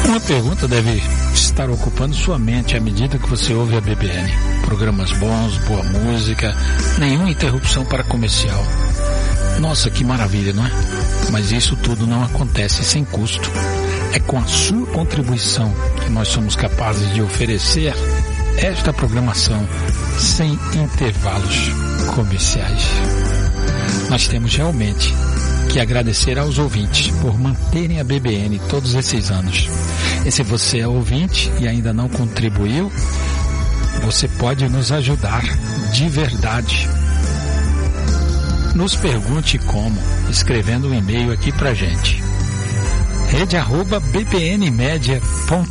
Uma pergunta deve estar ocupando sua mente à medida que você ouve a BBN. Programas bons, boa música, nenhuma interrupção para comercial. Nossa, que maravilha, não é? Mas isso tudo não acontece sem custo. É com a sua contribuição que nós somos capazes de oferecer esta programação sem intervalos comerciais. Nós temos realmente que agradecer aos ouvintes por manterem a BBN todos esses anos. E se você é ouvinte e ainda não contribuiu, você pode nos ajudar de verdade. Nos pergunte como, escrevendo um e-mail aqui pra gente. rede@bbnmedia.org.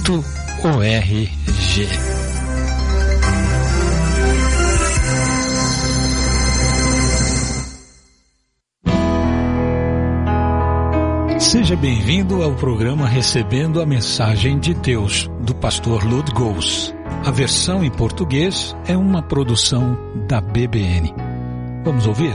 Seja bem-vindo ao programa Recebendo a Mensagem de Deus, do pastor Lud Gous. A versão em português é uma produção da BBN. Vamos ouvir?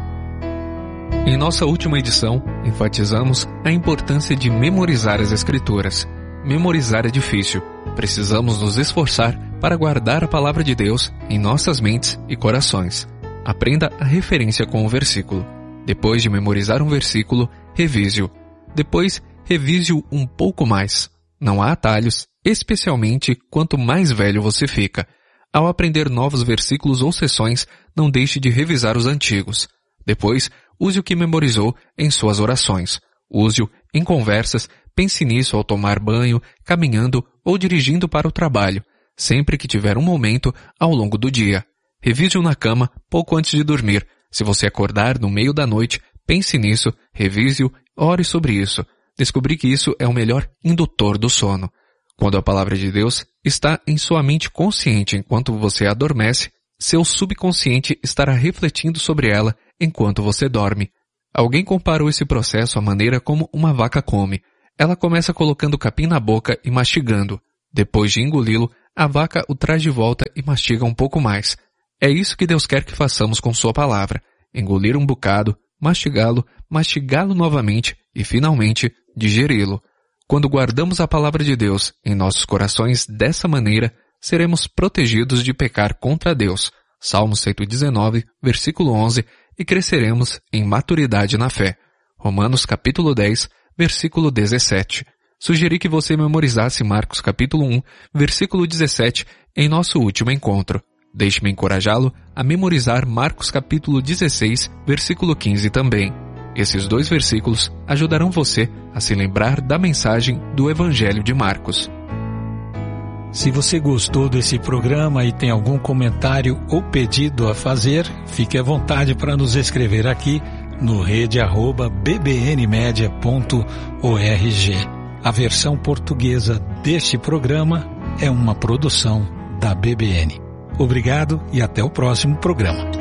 Em nossa última edição, enfatizamos a importância de memorizar as Escrituras. Memorizar é difícil. Precisamos nos esforçar para guardar a palavra de Deus em nossas mentes e corações. Aprenda a referência com o versículo. Depois de memorizar um versículo, revise-o. Depois, revise-o um pouco mais. Não há atalhos, especialmente quanto mais velho você fica. Ao aprender novos versículos ou seções, não deixe de revisar os antigos. Depois, use o que memorizou em suas orações. Use-o em conversas, pense nisso ao tomar banho, caminhando ou dirigindo para o trabalho, sempre que tiver um momento ao longo do dia. Revise-o na cama pouco antes de dormir. Se você acordar no meio da noite, pense nisso, revise-o, ore sobre isso. Descobri que isso é o melhor indutor do sono. Quando a palavra de Deus está em sua mente consciente enquanto você adormece, seu subconsciente estará refletindo sobre ela enquanto você dorme. Alguém comparou esse processo à maneira como uma vaca come. Ela começa colocando o capim na boca e mastigando. Depois de engoli-lo, a vaca o traz de volta e mastiga um pouco mais. É isso que Deus quer que façamos com sua palavra. Engolir um bocado, mastigá-lo, mastigá-lo novamente e, finalmente, digeri-lo. Quando guardamos a palavra de Deus em nossos corações dessa maneira, seremos protegidos de pecar contra Deus. Salmo 119, versículo 11, e cresceremos em maturidade na fé. Romanos capítulo 10, versículo 17. Sugeri que você memorizasse Marcos capítulo 1, versículo 17, em nosso último encontro. Deixe-me encorajá-lo a memorizar Marcos capítulo 16, versículo 15 também. Esses dois versículos ajudarão você a se lembrar da mensagem do Evangelho de Marcos. Se você gostou desse programa e tem algum comentário ou pedido a fazer, fique à vontade para nos escrever aqui no rede@bbnmedia.org. A versão portuguesa deste programa é uma produção da BBN. Obrigado e até o próximo programa.